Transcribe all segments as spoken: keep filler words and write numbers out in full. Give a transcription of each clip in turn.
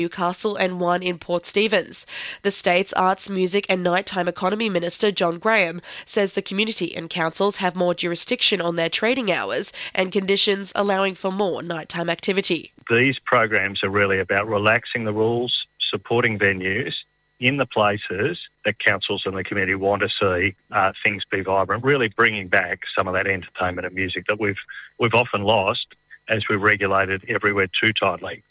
Newcastle and one in Port Stephens. The state's Arts, Music and Nighttime Economy Minister John Graham says the community and councils have more jurisdiction on their trading hours and conditions allowing for more nighttime activity. These programs are really about relaxing the rules, supporting venues in the places that councils and the community want to see uh, things be vibrant, really bringing back some of that entertainment and music that we've we've often lost as we regulated everywhere too tightly.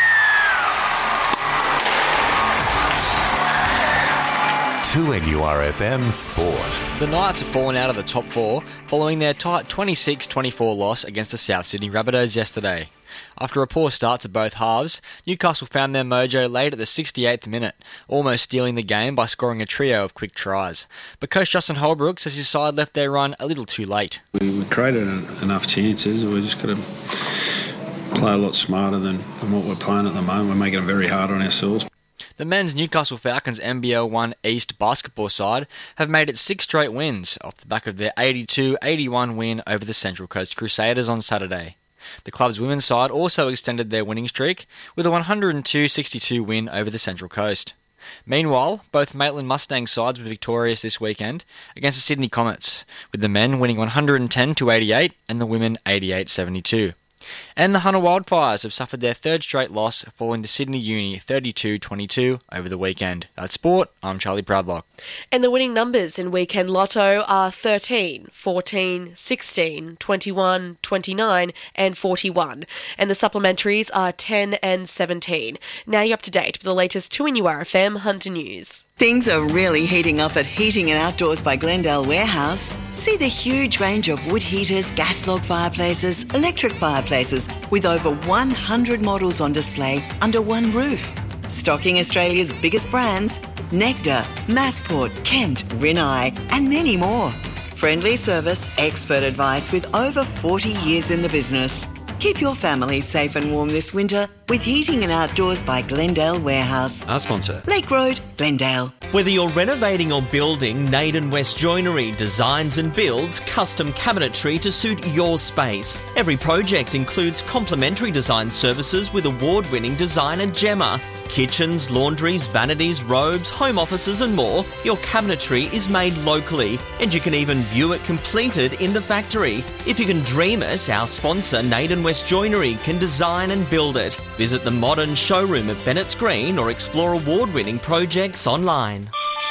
two N U R F M Sport. The Knights have fallen out of the top four following their tight twenty-six twenty-four loss against the South Sydney Rabbitohs yesterday. After a poor start to both halves, Newcastle found their mojo late at the sixty-eighth minute, almost stealing the game by scoring a trio of quick tries. But coach Justin Holbrook says his side left their run a little too late. We, we created enough chances. We just got to play a lot smarter than, than what we're playing at the moment. We're making it very hard on ourselves. The men's Newcastle Falcons N B L one East basketball side have made it six straight wins off the back of their eighty-two eighty-one win over the Central Coast Crusaders on Saturday. The club's women's side also extended their winning streak with a one oh two sixty-two win over the Central Coast. Meanwhile, both Maitland Mustang sides were victorious this weekend against the Sydney Comets, with the men winning one hundred ten to eighty-eight and the women eighty-eight seventy-two. And the Hunter Wildfires have suffered their third straight loss, falling to Sydney Uni thirty-two twenty-two over the weekend. That's sport. I'm Charlie Proudlock. And the winning numbers in Weekend Lotto are thirteen, fourteen, sixteen, twenty-one, twenty-nine and forty-one. And the supplementaries are ten and seventeen. Now you're up to date with the latest two N U R F M Hunter News. Things are really heating up at Heating and Outdoors by Glendale Warehouse. See the huge range of wood heaters, gas log fireplaces, electric fireplaces, with over one hundred models on display under one roof. Stocking Australia's biggest brands, Nectar, Massport, Kent, Rinnai, and many more. Friendly service, expert advice with over forty years in the business. Keep your family safe and warm this winter with Heating and Outdoors by Glendale Warehouse. Our sponsor. Lake Road, Glendale. Whether you're renovating or building, Naden West Joinery designs and builds custom cabinetry to suit your space. Every project includes complimentary design services with award-winning designer Gemma. Kitchens, laundries, vanities, robes, home offices and more. Your cabinetry is made locally and you can even view it completed in the factory. If you can dream it, our sponsor Naden West Joinery can design and build it. Visit the modern showroom at Bennett's Green or explore award-winning projects online.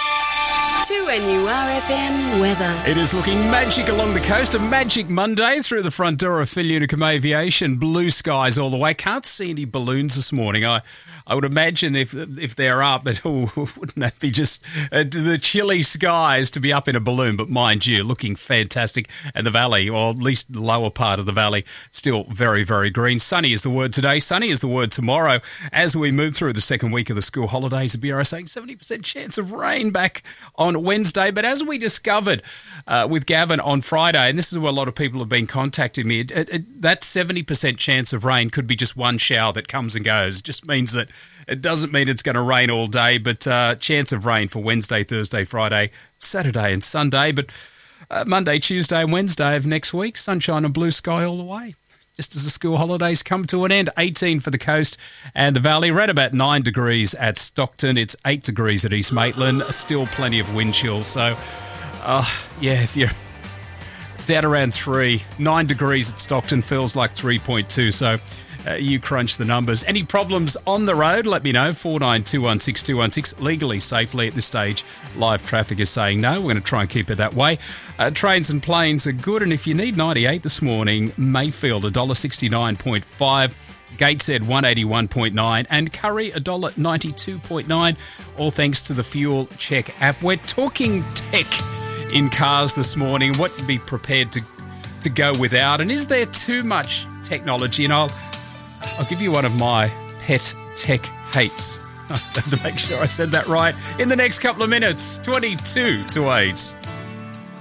two N U R F M weather. It is looking magic along the coast. A magic Monday through the front door of Phil Unicum Aviation. Blue skies all the way. Can't see any balloons this morning. I I would imagine if if they're up, but oh, wouldn't that be just uh, the chilly skies to be up in a balloon? But mind you, looking fantastic. And the valley, or at least the lower part of the valley, still very, very green. Sunny is the word today. Sunny is the word tomorrow. As we move through the second week of the school holidays, the Bureau is saying seventy percent chance of rain back on Wednesday. But as we discovered uh, with Gavin on Friday, and this is where a lot of people have been contacting me, it, it, that seventy percent chance of rain could be just one shower that comes and goes. It just means that it doesn't mean it's going to rain all day, but uh, chance of rain for Wednesday, Thursday, Friday, Saturday and Sunday. But uh, Monday, Tuesday and Wednesday of next week, sunshine and blue sky all the way. Just as the school holidays come to an end, eighteen for the coast and the valley. Right about nine degrees at Stockton. It's eight degrees at East Maitland. Still plenty of wind chill. So, uh, yeah, if you're down around three, nine degrees at Stockton feels like three point two. So uh, you crunch the numbers. Any problems on the road, let me know. four nine two one six two one six. Legally, safely at this stage, live traffic is saying no. We're going to try and keep it that way. Uh, trains and planes are good. And if you need ninety-eight this morning, Mayfield, one dollar sixty-nine point five. Gateshead, one eighty-one point nine. And Curry, one dollar ninety-two point nine. All thanks to the Fuel Check app. We're talking tech in cars this morning. What to be prepared to, to go without. And is there too much technology? And I'll... I'll give you one of my pet tech hates. I have to make sure I said that right in the next couple of minutes. twenty-two to eight.